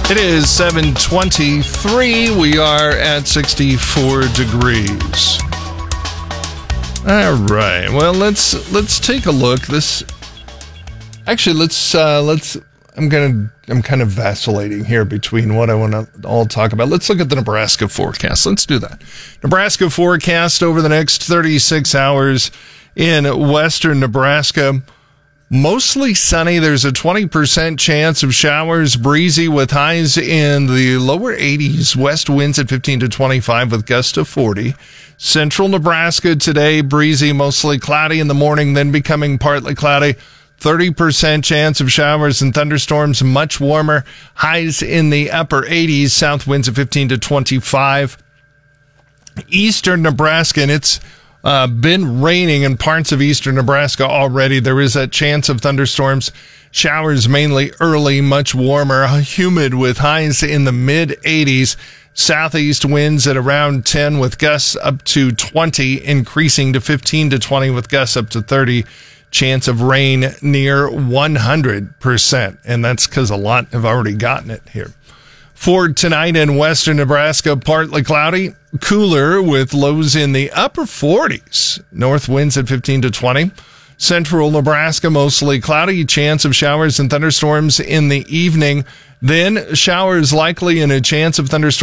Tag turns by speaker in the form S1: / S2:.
S1: It is 7:23. We are at 64 degrees. All right. Well, let's take a look. I'm kind of vacillating here between what I want to all talk about. Let's look at the Nebraska forecast. Let's do that. Nebraska forecast over the next 36 hours in western Nebraska. Mostly sunny. There's a 20% chance of showers, breezy with highs in the lower 80s, west winds at 15 to 25 with gusts of 40. Central Nebraska today, breezy, mostly cloudy in the morning, then becoming partly cloudy. 30% chance of showers and thunderstorms, much warmer, highs in the upper 80s, south winds at 15 to 25. Eastern Nebraska, and it's been raining in parts of eastern Nebraska already. There is a chance of thunderstorms, showers mainly early, much warmer, humid with highs in the mid-80s. Southeast winds at around 10 with gusts up to 20, increasing to 15 to 20 with gusts up to 30. Chance of rain near 100%. And that's because a lot have already gotten it here. For tonight in western Nebraska, partly cloudy, cooler with lows in the upper 40s. North winds at 15 to 20. Central Nebraska, mostly cloudy, chance of showers and thunderstorms in the evening. Then showers likely and a chance of thunderstorms